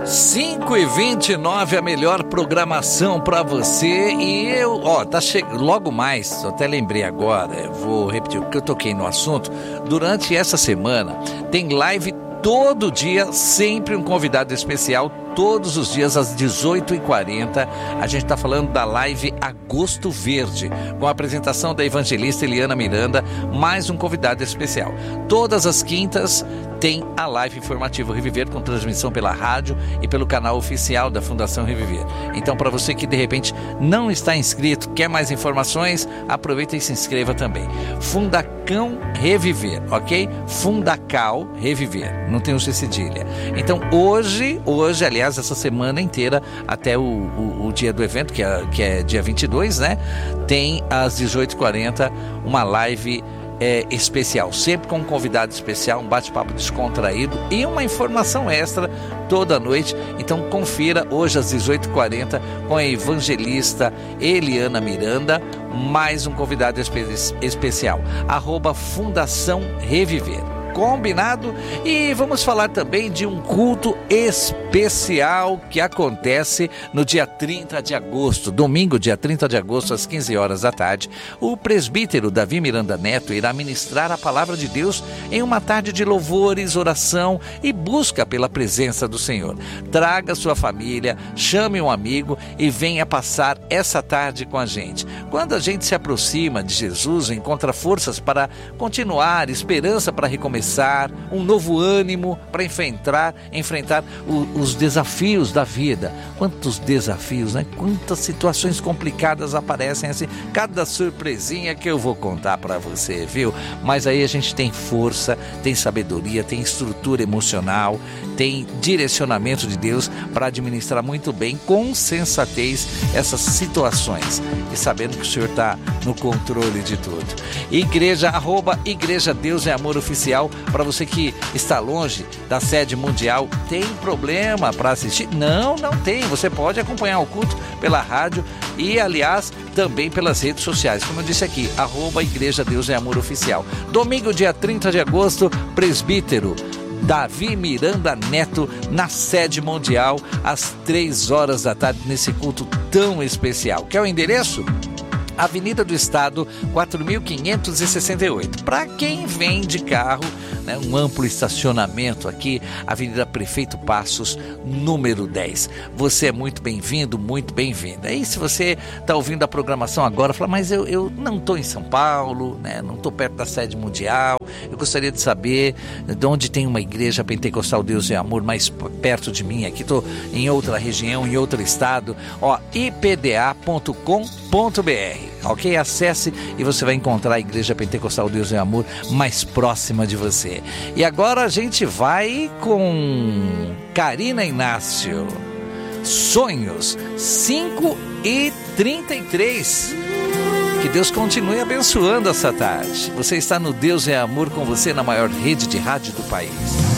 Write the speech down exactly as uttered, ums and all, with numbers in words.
cinco e vinte e nove, a melhor programação para você. E eu, ó, tá chegando logo mais, eu até lembrei agora, eu vou repetir porque eu toquei no assunto. Durante essa semana tem live todo dia, sempre um convidado especial, todos os dias às dezoito e quarenta. A gente está falando da live Agosto Verde, com a apresentação da evangelista Eliana Miranda, mais um convidado especial. Todas as quintas tem a live informativa Reviver, com transmissão pela rádio e pelo canal oficial da Fundação Reviver. Então, para você que de repente não está inscrito, quer mais informações, aproveita e se inscreva também. Fundacão Reviver, ok? Fundacal Reviver, não tem o C cedilha. Então, hoje, hoje, aliás, essa semana inteira, até o, o, o dia do evento, que é, que é dia vinte e dois, né? Tem às dezoito e quarenta uma live É, especial, sempre com um convidado especial, um bate-papo descontraído e uma informação extra toda noite. Então confira hoje às dezoito e quarenta com a evangelista Eliana Miranda, mais um convidado espe- especial, arroba Fundação Reviver. Combinado? E vamos falar também de um culto especial que acontece no dia trinta de agosto, domingo, dia trinta de agosto, às quinze horas da tarde. O presbítero Davi Miranda Neto irá ministrar a palavra de Deus em uma tarde de louvores, oração e busca pela presença do Senhor. Traga sua família, chame um amigo e venha passar essa tarde com a gente. Quando a gente se aproxima de Jesus, encontra forças para continuar, esperança para recomeçar, um novo ânimo para enfrentar, enfrentar o, os desafios da vida. Quantos desafios, né? Quantas situações complicadas aparecem assim, cada surpresinha que eu vou contar para você, viu? Mas aí a gente tem força, tem sabedoria, tem estrutura emocional, tem direcionamento de Deus para administrar muito bem, com sensatez, essas situações e sabendo que o Senhor está no controle de tudo. Igreja, arroba Igreja Deus é Amor Oficial. Para você que está longe da sede mundial, tem problema para assistir? Não, não tem. Você pode acompanhar o culto pela rádio e, aliás, também pelas redes sociais. Como eu disse aqui, arroba Igreja Deus é Amor Oficial. Domingo, dia trinta de agosto, presbítero Davi Miranda Neto, na sede mundial, às três horas da tarde, nesse culto tão especial. Quer o endereço? Avenida do Estado, quatro mil quinhentos e sessenta e oito. Para quem vem de carro, né, um amplo estacionamento aqui, Avenida Prefeito Passos, número dez. Você é muito bem-vindo, muito bem-vinda. E se você está ouvindo a programação agora, fala, mas eu, eu não estou em São Paulo, né, não estou perto da sede mundial, eu gostaria de saber de onde tem uma igreja pentecostal Deus é Amor mais perto de mim. Aqui estou em outra região, em outro estado. Ó, i p d a ponto com ponto b r. Ok? Acesse e você vai encontrar a Igreja Pentecostal Deus é Amor mais próxima de você. E agora a gente vai com Karina Inácio. Sonhos, cinco e trinta e três. Que Deus continue abençoando essa tarde. Você está no Deus é Amor, com você na maior rede de rádio do país.